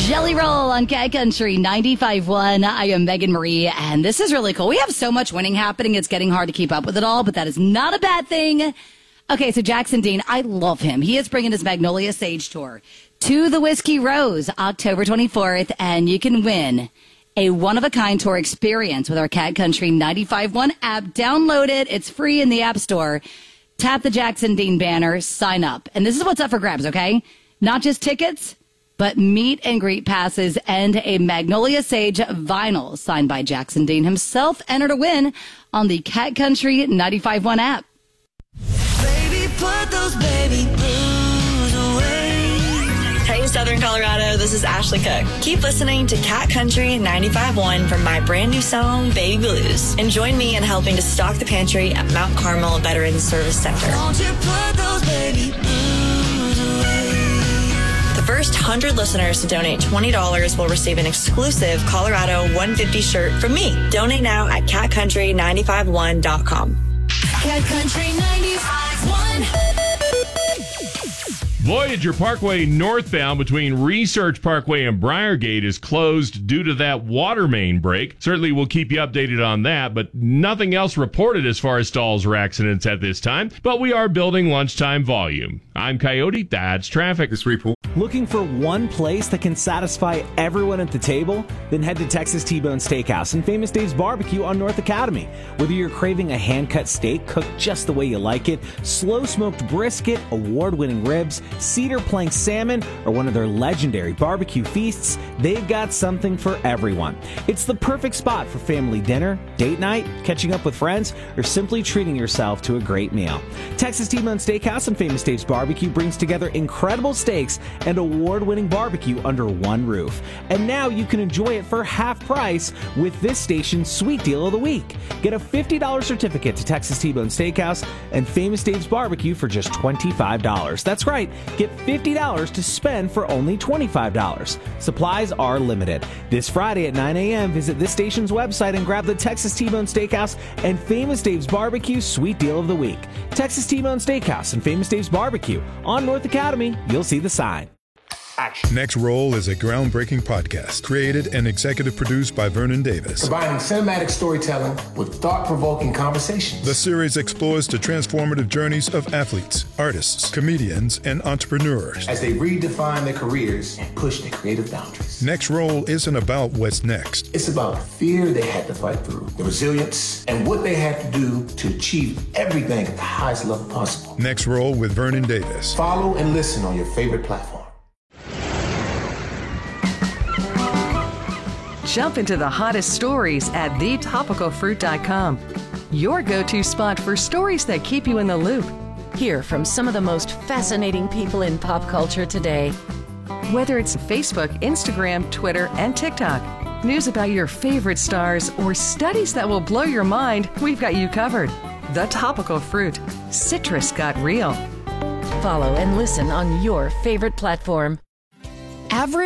Jelly Roll on Cat Country 95.1. I am Megan Marie, and this is really cool. We have so much winning happening, it's getting hard to keep up with it all, but that is not a bad thing. Okay, so Jackson Dean, I love him. He is bringing his Magnolia Sage Tour to the Whiskey Rose October 24th, and you can win a one-of-a-kind tour experience with our Cat Country 95.1 app. Download it. It's free in the App Store. Tap the Jackson Dean banner, sign up. And this is what's up for grabs, okay? Not just tickets, but meet and greet passes and a Magnolia Sage vinyl signed by Jackson Dean himself. Enter to win on the Cat Country 95.1 app. Baby, put those baby blues away. Hey, Southern Colorado, this is Ashley Cook. Keep listening to Cat Country 95.1 for my brand new song, Baby Blues. And join me in helping to stock the pantry at Mount Carmel Veterans Service Center. Won't you put those baby blues away? The first 100 listeners to donate $20 will receive an exclusive Colorado 150 shirt from me. Donate now at catcountry951.com. Cat Country 95.1. Voyager Parkway northbound between Research Parkway and Briargate is closed due to that water main break. Certainly we'll keep you updated on that, but nothing else reported as far as stalls or accidents at this time. But we are building lunchtime volume. I'm Coyote, that's traffic. This report. Looking for one place that can satisfy everyone at the table? Then head to Texas T-Bone Steakhouse and Famous Dave's Barbecue on North Academy. Whether you're craving a hand-cut steak cooked just the way you like it, slow-smoked brisket, award-winning ribs, cedar plank salmon, or one of their legendary barbecue feasts, they've got something for everyone. It's the perfect spot for family dinner, date night, catching up with friends, or simply treating yourself to a great meal. Texas T-Bone Steakhouse and Famous Dave's Barbecue brings together incredible steaks and award-winning barbecue under one roof. And now you can enjoy it for half price with this station's sweet deal of the week. Get a $50 certificate to Texas T-Bone Steakhouse and Famous Dave's Barbecue for just $25. That's right, get $50 to spend for only $25. Supplies are limited. This Friday at 9 a.m., visit this station's website and grab the Texas T-Bone Steakhouse and Famous Dave's Barbecue sweet deal of the week. Texas T-Bone Steakhouse and Famous Dave's Barbecue on North Academy. You'll see the sign. Next Roll is a groundbreaking podcast created and executive produced by Vernon Davis. Combining cinematic storytelling with thought-provoking conversations. The series explores the transformative journeys of athletes, artists, comedians, and entrepreneurs as they redefine their careers and push their creative boundaries. Next Roll isn't about what's next. It's about the fear they had to fight through, the resilience, and what they had to do to achieve everything at the highest level possible. Next Roll with Vernon Davis. Follow and listen on your favorite platform. Jump into the hottest stories at thetopicalfruit.com. Your go-to spot for stories that keep you in the loop. Hear from some of the most fascinating people in pop culture today. Whether it's Facebook, Instagram, Twitter, and TikTok, news about your favorite stars, or studies that will blow your mind, we've got you covered. The Topical Fruit. Citrus got real. Follow and listen on your favorite platform. Average